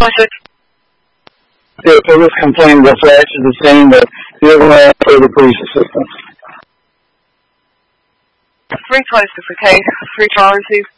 For this complaint, the flash is the same, but he doesn't want to pay the police assistance. 326 for case, 3 trial received.